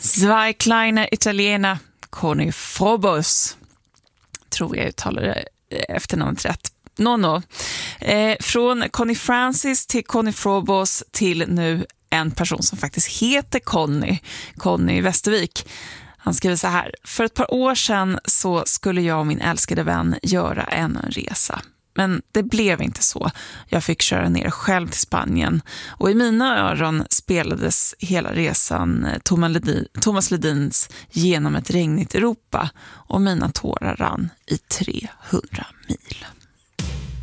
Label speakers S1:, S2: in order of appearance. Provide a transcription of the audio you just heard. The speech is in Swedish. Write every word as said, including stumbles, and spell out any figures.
S1: Zwei kleine Italiener, Conny Frobos. Tror jag uttalar det efternamnet rätt. No, no. Eh, från Conny Francis till Conny Frobos till nu en person som faktiskt heter Conny, Conny Westervik. Han skriver så här: för ett par år sedan så skulle jag och min älskade vän göra en resa. Men det blev inte så. Jag fick köra ner själv till Spanien. Och i mina öron spelades hela resan Thomas Ledins Genom ett regnigt Europa. Och mina tårar rann i trehundra mil.